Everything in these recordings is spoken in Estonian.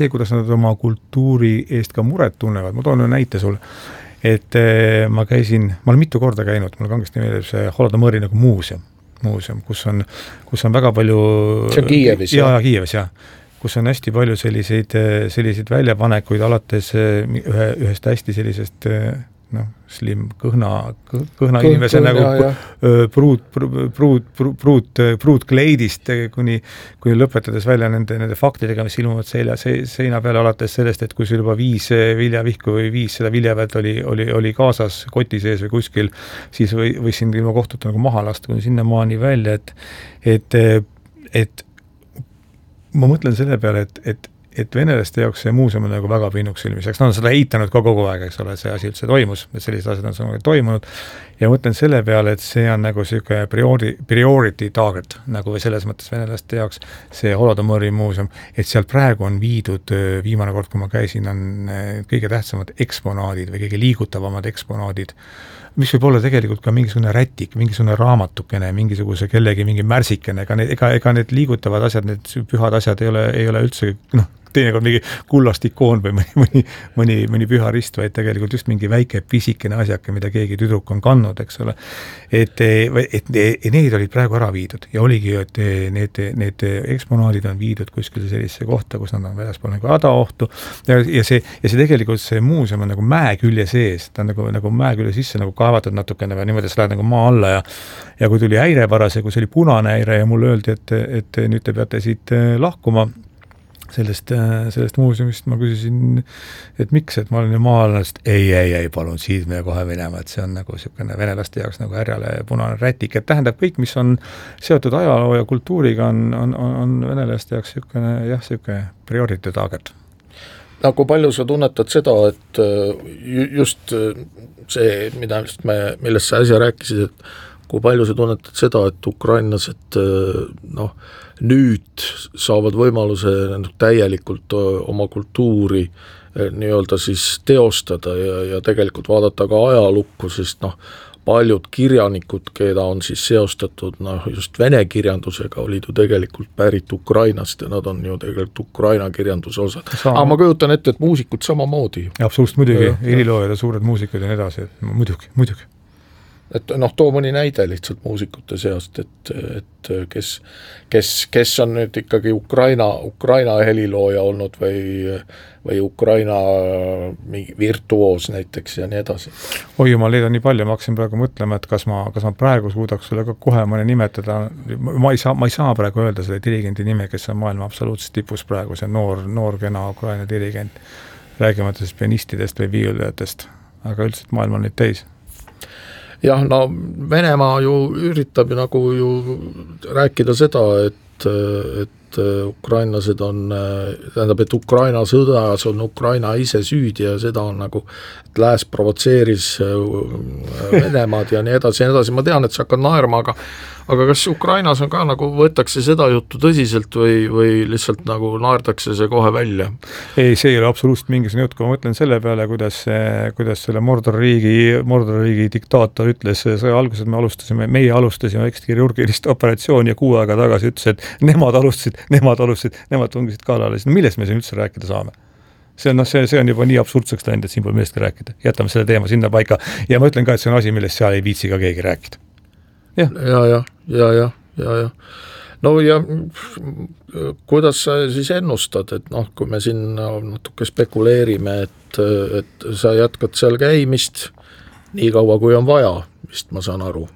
kuidas nad oma kultuuri eest ka muret tunnevad. Ma toon ühe näite sulle, et ma olen mitu korda käinud, mul kangesti meeldib see Holodomõri nagu muuseum, kus on väga palju... See on Kiievis, jah? Kiievis, jah. Kus on hästi palju selliseid väljapanekuid alates ühest hästi sellisest slim, kõhna inimese nagu pruutkleidist kuni lõpetades välja nende faktidega, mis ilmuvad seina peale alates sellest, et kui sul juba 5 viljavihku või 5 seda viljaväed oli kaasas koti sees või kuskil, siis võis sind ilma kohtuta nagu maha lasta kuni sinnamaani välja, et ma mõtlen selle peale, et venelaste jaoks see muuseum on nagu väga pinnuks silmiseks. Nad on seda eitanud kogu aeg, eks ole, see asi üldse toimus, et sellised asjad on toimunud. Ja mõtlen selle peale, et see on nagu selline priority target, nagu või selles mõttes venelaste jaoks see Holodomõri muuseum, et seal praegu on viidud, viimane kord, kui ma käisin, on kõige tähtsamad eksponaadid või kõige liigutavamad eksponaadid, mis võib olla tegelikult ka mingisugune rätik, mingisugune raamatukene, mingisuguse kellegi mingi märsikene, ega need liigutavad asjad, need pühad asjad ei ole üldse, teinekord mingi kullast ikoon või mõni püha rist, vaid tegelikult just mingi väike pisikene asjake, mida keegi tüdruk on kannud, eks ole. Et need olid praegu ära viidud ja oligi, et need eksponaadid on viidud kuskil sellisesse kohta, kus nad on väljaspool nagu hädaohtu ja see tegelikult see muuseum on nagu mäekülje sees, ta on nagu mäekülje sisse nagu kaevatud natukene või niimoodi, sa lähed nagu maa alla ja kui tuli häire parasjagu, see oli punane häire ja mulle öeldi, et nüüd te peate siit lahkuma sellest muuseumist, ma küsisin, et miks, et ma olen ju maalast, ei, palun, siit me kohe minema, et see on nagu selline venelaste jaoks nagu härjale punane rätik, et tähendab kõik, mis on seotud ajaloo ja kultuuriga, on venelaste jaoks selline priority target. Kui palju sa tunnetad seda, et just see, millest sa äsja rääkisid, et kui palju sa tunnetad seda, et ukrainlased nüüd saavad võimaluse täielikult oma kultuuri nii-öelda siis teostada ja tegelikult vaadata ka ajalukku, sest paljud kirjanikud, keda on siis seostatud just vene kirjandusega, olid ju tegelikult pärit Ukrainast ja nad on ju tegelikult Ukraina kirjanduse osad. Aga ma kujutan ette, et muusikud samamoodi. Absoluutselt muidugi, heliloojad ja suured muusikud ja nii edasi, muidugi. Et too mõni näide lihtsalt muusikute seast, et kes on nüüd ikkagi Ukraina helilooja olnud või Ukraina virtuoos näiteks ja nii edasi. Oi jumal, neid on nii palju, ma hakkasin praegu mõtlema, et kas ma praegu suudaks sulle ka kohe mõne nimetada, ma ei saa praegu öelda selle dirigendi nime, kes on maailma absoluutses tipus praegu, see noor kena Ukraina dirigent, räägimata siis pianistidest või viiuljatest, aga üldiselt maailm on neid täis. Jah, Venemaa ju üritab nagu ju rääkida seda, et ukrainlased on, tähendab, et Ukraina sõdas on Ukraina ise süüdi ja seda on nagu, et lääs provotseeris Venemaad ja nii edasi. Ma tean, et sa hakkad naerma, aga kas Ukrainas on ka nagu võetakse seda juttu tõsiselt või lihtsalt nagu naerdakse see kohe välja? Ei, see ei ole absoluutselt mingisugune jutt, kui ma mõtlen selle peale, kuidas selle Mordor-riigi diktaator ütles sõja alguses, meie alustasime kirurgilist operatsiooni ja 6 aega tagasi ütles, et nemad alustasid, nemad tungisid kallale. Millest me siin üldse rääkida saame? See on juba nii absurdseks läinud, et siin pole millestki rääkida. Jätame selle teema sinna paika. Ja ma ütlen ka, et see on asi, millest seal ei viitsi ka keegi rääkida. Ja. No ja kuidas sa siis ennustad, et kui me siin natuke spekuleerime, et sa jätkad seal käimist nii kaua, kui on vaja, vist ma saan aru.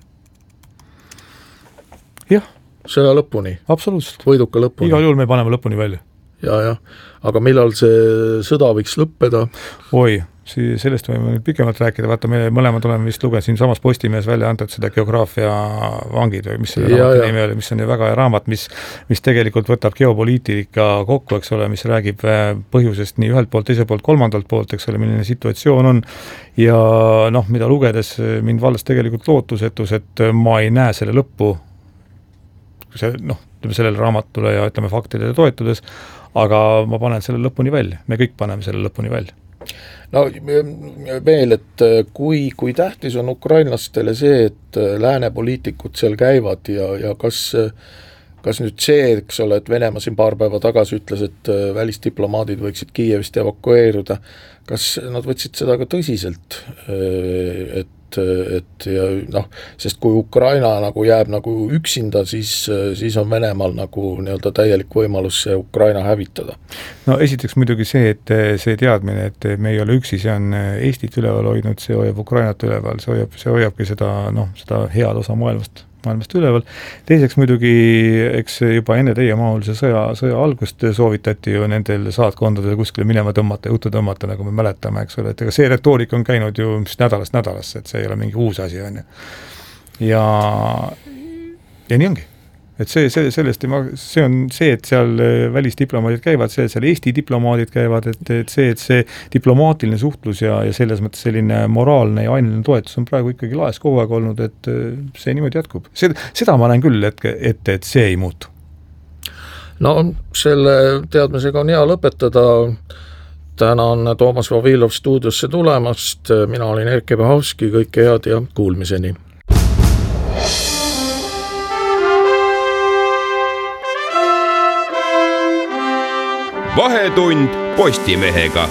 Jah. Sõja lõpuni. Absoluutselt. Võiduka lõpuni. Igal juhul me paneme lõpuni välja. Ja. Aga millal see sõda võiks lõppeda? Oi, sellest võime nüüd pikemalt rääkida, vaata, me mõlemad oleme vist lugenud siin samas Postimehes välja antud seda geograafia vangid või mis selle raamatu nimi oli, mis on ju väga hea raamat, mis tegelikult võtab geopoliitika kokku, eks ole, mis räägib põhjusest nii ühelt poolt, teiselt poolt, kolmandalt poolt, eks ole, milline situatsioon on ja mida lugedes mind valdas tegelikult lootusetus, et ma ei näe selle lõppu sellele raamatule ja ütleme faktidele toetudes, aga ma panen selle lõpuni välja, me kõik paneme selle lõpuni välja. Veel, et kui tähtis on ukrainlastele see, et lääne poliitikud seal käivad ja kas kas nüüd see, eks ole, et Venemaa siin paar päeva tagasi ütles, et välisdiplomaadid võiksid Kiievist evakueeruda, kas nad võtsid seda ka tõsiselt, et ja noh, sest kui Ukraina nagu jääb nagu üksinda, siis on Venemaal nagu nii-öelda täielik võimalus see Ukraina hävitada. No esiteks muidugi see, et see teadmine, et me ei ole üksi, see on Eestit üleval hoidnud, see hoiab Ukrainat üleval, see hoiabki seda head osa maailmast üleval. Teiseks muidugi, eks juba enne teie mahulise sõja algust soovitati ju nendel saatkondadel kuskile minema tõmmata, jutu tõmmata, nagu me mäletame, eks ole, et ega see retoorika on käinud ju nädalast nädalasse, et see ei ole mingi uus asi, on ju. Ja nii ongi. Et see on see, et seal välisdiplomaadid käivad, seal Eesti diplomaadid käivad, et see diplomaatiline suhtlus ja selles mõttes selline moraalne ja aineline toetus on praegu ikkagi laes kogu aeg olnud, et see niimoodi jätkub. Seda ma näen küll, et see ei muutu. No selle teadmisega on hea lõpetada. Tänan Toomas Vavilov stuudiosse tulemast, mina olin Erkki Bahovski, kõike head ja kuulmiseni. Vahetund Postimehega.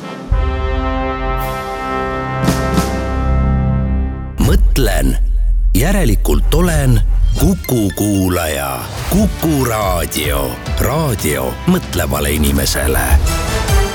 Mõtlen, järelikult olen Kuku kuulaja. Kuku raadio. Raadio mõtlevale inimesele.